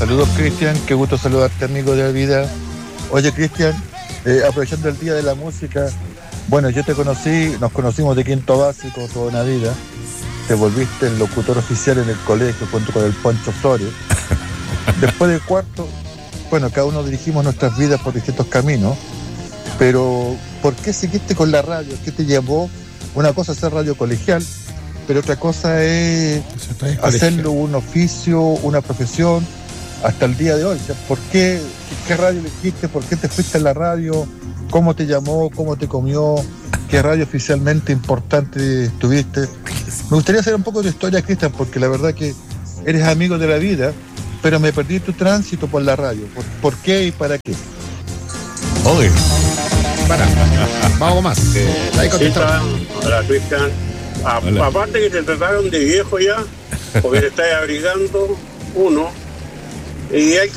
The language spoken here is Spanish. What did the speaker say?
Saludos, Cristian, qué gusto saludarte, amigo de la vida. Oye, Cristian, aprovechando el Día de la Música, bueno, yo te conocí, nos conocimos de quinto básico toda una vida. Te volviste el locutor oficial en el colegio junto con el Poncho Flores. Después de cuarto, bueno, cada uno dirigimos nuestras vidas por distintos caminos, pero ¿por qué seguiste con la radio? ¿Qué te llevó? Una cosa es hacer radio colegial, pero otra cosa es hacerlo un oficio, una profesión, hasta el día de hoy. O sea, ¿por qué? ¿Qué radio elegiste? ¿Por qué te fuiste a la radio? ¿Cómo te llamó? ¿Cómo te comió? ¿Qué radio oficialmente importante estuviste? Me gustaría saber un poco de tu historia, Cristian, porque la verdad que eres amigo de la vida, pero me perdí tu tránsito por la radio. ¿Por qué y para qué? Oye, vamos más. Hola, Cristian. Aparte que te trataron de viejo ya, porque te estás abrigando, uno, y hay que